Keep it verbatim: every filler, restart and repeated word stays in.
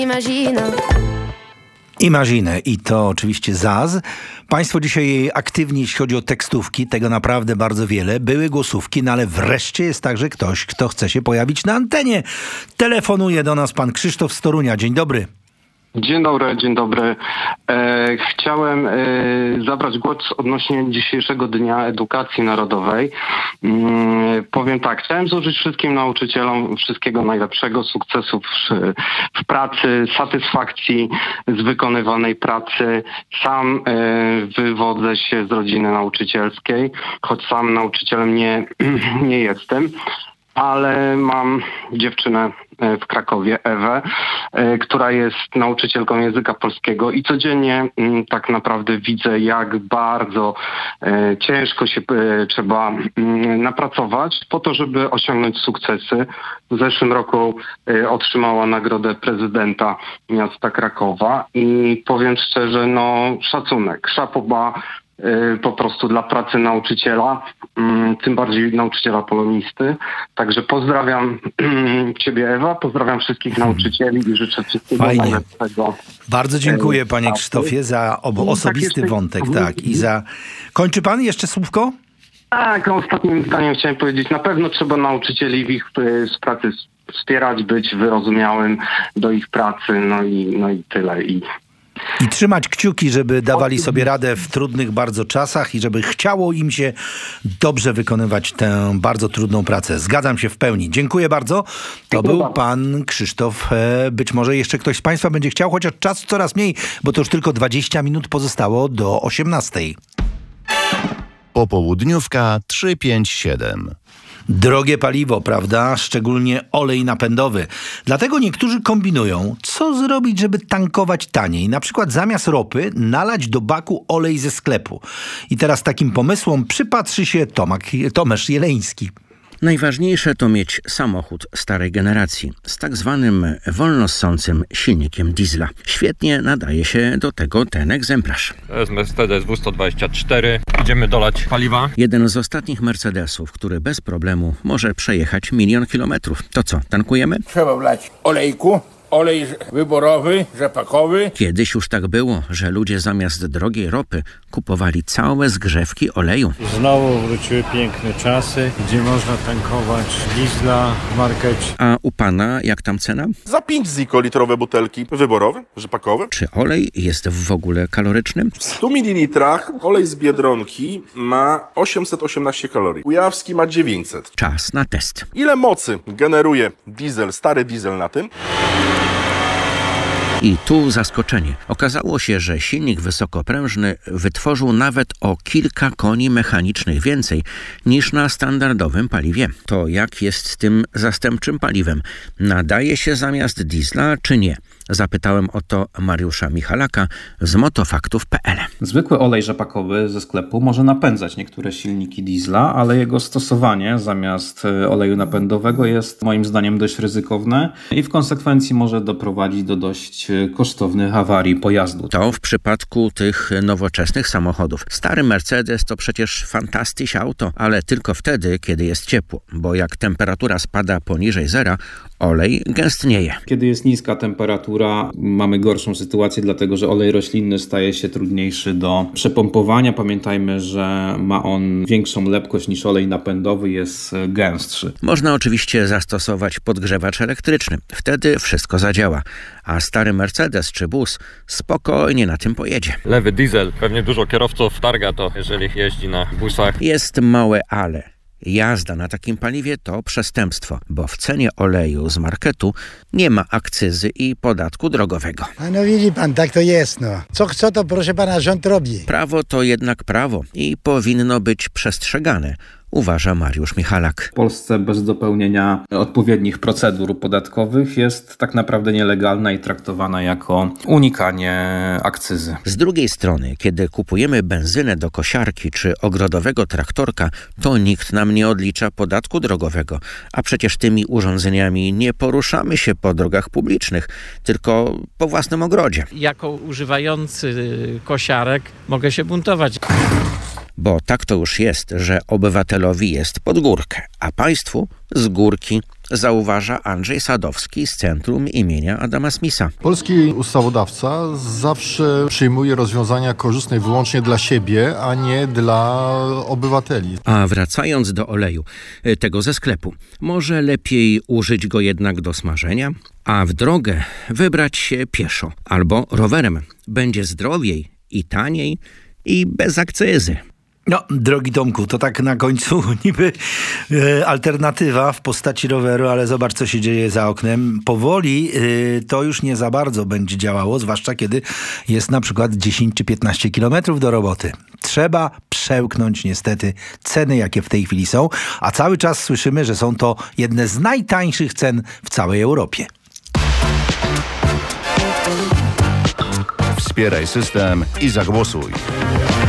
Imagina. Imagine i to oczywiście Zaz. Państwo dzisiaj aktywni, jeśli chodzi o tekstówki, tego naprawdę bardzo wiele. Były głosówki, no ale wreszcie jest także ktoś, kto chce się pojawić na antenie. Telefonuje do nas pan Krzysztof z Torunia. Dzień dobry. Dzień dobry, dzień dobry. E, chciałem e, zabrać głos odnośnie dzisiejszego Dnia Edukacji Narodowej. Mm, powiem tak, chciałem złożyć wszystkim nauczycielom wszystkiego najlepszego, sukcesów w, w pracy, satysfakcji z wykonywanej pracy. Sam e, wywodzę się z rodziny nauczycielskiej, choć sam nauczycielem nie, nie jestem. Ale mam dziewczynę w Krakowie, Ewę, która jest nauczycielką języka polskiego i codziennie tak naprawdę widzę, jak bardzo ciężko się trzeba napracować po to, żeby osiągnąć sukcesy. W zeszłym roku otrzymała nagrodę prezydenta miasta Krakowa i powiem szczerze, no szacunek, szapoba po prostu dla pracy nauczyciela, tym bardziej nauczyciela polonisty. Także pozdrawiam Ciebie, Ewa, pozdrawiam wszystkich nauczycieli i życzę wszystkiego Fajnie. najlepszego. Bardzo dziękuję, panie Krzysztofie, za ob- osobisty wątek. Tak, i za... Kończy pan jeszcze słówko? Tak, ostatnim zdaniem chciałem powiedzieć, na pewno trzeba nauczycieli w ich z pracy wspierać, być wyrozumiałym do ich pracy, no i, no i tyle. I I trzymać kciuki, żeby dawali sobie radę w trudnych bardzo czasach i żeby chciało im się dobrze wykonywać tę bardzo trudną pracę. Zgadzam się w pełni. Dziękuję bardzo. To był pan Krzysztof. Być może jeszcze ktoś z państwa będzie chciał, chociaż czasu coraz mniej, bo to już tylko dwadzieścia minut pozostało do osiemnastej. Popołudniówka trzysta pięćdziesiąt siedem. Drogie paliwo, prawda? Szczególnie olej napędowy. Dlatego niektórzy kombinują, co zrobić, żeby tankować taniej. Na przykład zamiast ropy nalać do baku olej ze sklepu. I teraz takim pomysłom przypatrzy się Tomak, Tomasz Jeleński. Najważniejsze to mieć samochód starej generacji z tak zwanym wolnossącym silnikiem diesla. Świetnie nadaje się do tego ten egzemplarz. To jest Mercedes W sto dwadzieścia cztery. Idziemy dolać paliwa. Jeden z ostatnich Mercedesów, który bez problemu może przejechać milion kilometrów. To co, tankujemy? Trzeba wlać olejku. Olej wyborowy, rzepakowy. Kiedyś już tak było, że ludzie zamiast drogiej ropy kupowali całe zgrzewki oleju. Znowu wróciły piękne czasy, gdzie można tankować diesla w markecie. A u pana jak tam cena? Za pięć ziko litrowe butelki wyborowe, rzepakowe. Czy olej jest w ogóle kaloryczny? W stu mililitrach olej z Biedronki ma osiemset osiemnaście kalorii. Kujawski ma dziewięćset. Czas na test. Ile mocy generuje diesel, stary diesel na tym? I tu zaskoczenie. Okazało się, że silnik wysokoprężny wytworzył nawet o kilka koni mechanicznych więcej niż na standardowym paliwie. To jak jest z tym zastępczym paliwem? Nadaje się zamiast diesla czy nie? Zapytałem o to Mariusza Michalaka z motofaktów kropka pe el. Zwykły olej rzepakowy ze sklepu może napędzać niektóre silniki diesla, ale jego stosowanie zamiast oleju napędowego jest moim zdaniem dość ryzykowne i w konsekwencji może doprowadzić do dość kosztownych awarii pojazdu. To w przypadku tych nowoczesnych samochodów. Stary Mercedes to przecież fantastyczne auto, ale tylko wtedy, kiedy jest ciepło, bo jak temperatura spada poniżej zera, olej gęstnieje. Kiedy jest niska temperatura, mamy gorszą sytuację, dlatego że olej roślinny staje się trudniejszy do przepompowania. Pamiętajmy, że ma on większą lepkość niż olej napędowy, jest gęstszy. Można oczywiście zastosować podgrzewacz elektryczny. Wtedy wszystko zadziała. A stary Mercedes czy bus spokojnie na tym pojedzie. Lewy diesel. Pewnie dużo kierowców targa to, jeżeli jeździ na busach. Jest małe ale. Jazda na takim paliwie to przestępstwo, bo w cenie oleju z marketu nie ma akcyzy i podatku drogowego. A no widzi pan, tak to jest, no. Co chce, to proszę pana rząd robi. Prawo to jednak prawo i powinno być przestrzegane, uważa Mariusz Michalak. W Polsce bez dopełnienia odpowiednich procedur podatkowych jest tak naprawdę nielegalna i traktowana jako unikanie akcyzy. Z drugiej strony, kiedy kupujemy benzynę do kosiarki czy ogrodowego traktorka, to nikt nam nie odlicza podatku drogowego, a przecież tymi urządzeniami nie poruszamy się po drogach publicznych, tylko po własnym ogrodzie. Jako używający kosiarek mogę się buntować. Bo tak to już jest, że obywatelowi jest pod górkę, a państwu z górki zauważa Andrzej Sadowski z Centrum imienia Adama Smitha. Polski ustawodawca zawsze przyjmuje rozwiązania korzystne wyłącznie dla siebie, a nie dla obywateli. A wracając do oleju, tego ze sklepu, może lepiej użyć go jednak do smażenia, a w drogę wybrać się pieszo albo rowerem. Będzie zdrowiej i taniej i bez akcyzy. No, drogi Tomku, to tak na końcu niby e, alternatywa w postaci roweru, ale zobacz, co się dzieje za oknem. Powoli e, to już nie za bardzo będzie działało, zwłaszcza kiedy jest na przykład dziesięć czy piętnaście kilometrów do roboty. Trzeba przełknąć niestety ceny, jakie w tej chwili są, a cały czas słyszymy, że są to jedne z najtańszych cen w całej Europie. Wspieraj system i zagłosuj.